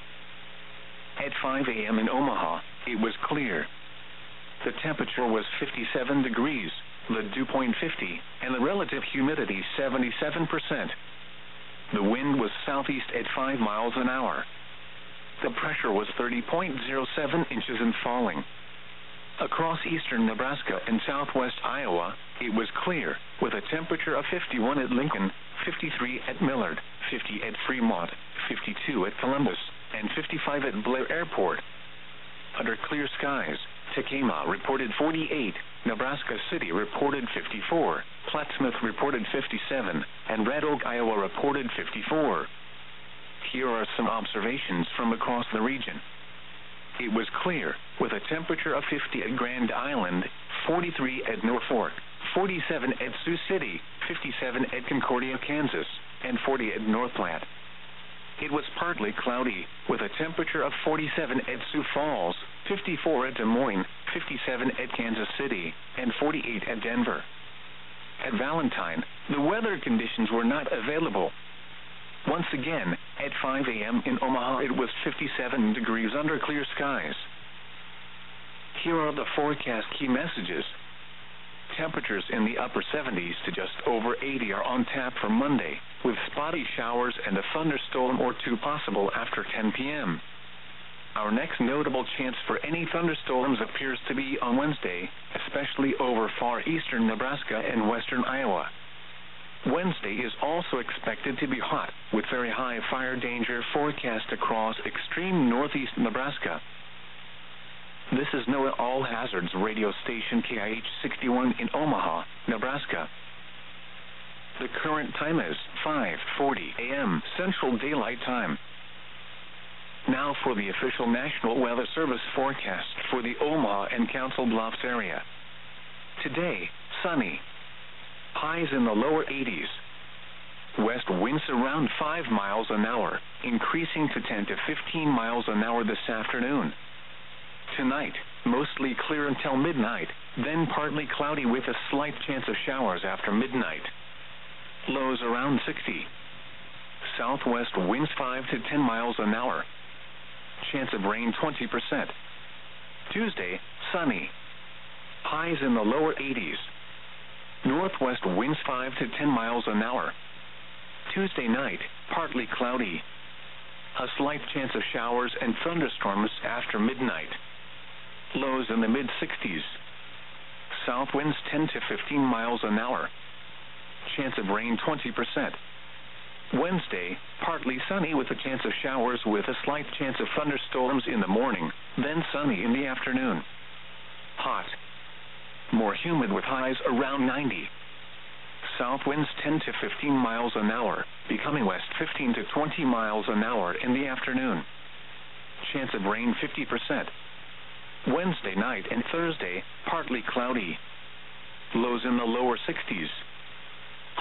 [SPEAKER 1] At 5 a.m. in Omaha, it was clear. The temperature was 57 degrees, the dew point 50, and the relative humidity 77%. The wind was southeast at 5 miles an hour. The pressure was 30.07 inches and falling. Across eastern Nebraska and southwest Iowa, it was clear, with a temperature of 51 at Lincoln, 53 at Millard, 50 at Fremont, 52 at Columbus, and 55 at Blair Airport. Under clear skies, Tekamah reported 48, Nebraska City reported 54, Plattsmouth reported 57, and Red Oak, Iowa reported 54. Here are some observations from across the region. It was clear, with a temperature of 50 at Grand Island, 43 at Norfolk, 47 at Sioux City, 57 at Concordia, Kansas, and 40 at North Platte. It was partly cloudy, with a temperature of 47 at Sioux Falls, 54 at Des Moines, 57 at Kansas City, and 48 at Denver. At Valentine, the weather conditions were not available. Once again, at 5 a.m. in Omaha, it was 57 degrees under clear skies. Here are the forecast key messages. Temperatures in the upper 70s to just over 80 are on tap for Monday, with spotty showers and a thunderstorm or two possible after 10 p.m. Our next notable chance for any thunderstorms appears to be on Wednesday, especially over far eastern Nebraska and western Iowa. Wednesday is also expected to be hot, with very high fire danger forecast across extreme northeast Nebraska. This is NOAA All Hazards radio station KIH-61 in Omaha, Nebraska. The current time is 5:40 a.m. Central Daylight Time. Now for the official National Weather Service forecast for the Omaha and Council Bluffs area. Today, sunny. Highs in the lower 80s. West winds around 5 miles an hour, increasing to 10 to 15 miles an hour this afternoon. Tonight, mostly clear until midnight, then partly cloudy with a slight chance of showers after midnight. Lows around 60. Southwest winds 5 to 10 miles an hour. Chance of rain 20%. Tuesday, sunny. Highs in the lower 80s. Northwest winds 5 to 10 miles an hour. Tuesday night, partly cloudy. A slight chance of showers and thunderstorms after midnight. Lows in the mid-60s. South winds 10 to 15 miles an hour. Chance of rain 20%. Wednesday, partly sunny with a chance of showers with a slight chance of thunderstorms in the morning, then sunny in the afternoon. Hot. More humid with highs around 90. south winds 10 to 15 miles an hour, becoming west 15 to 20 miles an hour in the afternoon. Chance of rain 50%. Wednesday night and Thursday, partly cloudy. Lows in the lower 60s.